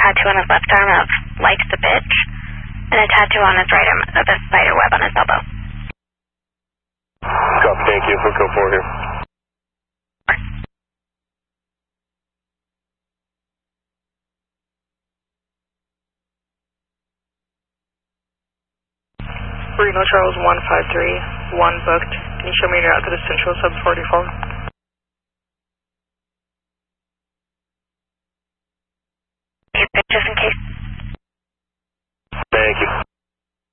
tattoo on his left arm of "Life's a Bitch," and a tattoo on his right arm of a spider web on his elbow. Copy, thank you. We'll go 4 here. Reno Charles 153, 1 booked. Can you show me your route to the Central Sub 44?